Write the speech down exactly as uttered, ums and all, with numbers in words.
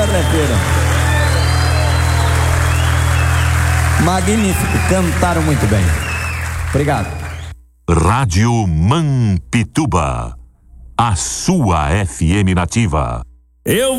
prefiro. Magnífico, cantaram muito bem. Obrigado. Rádio Mampituba, a sua F M nativa. Eu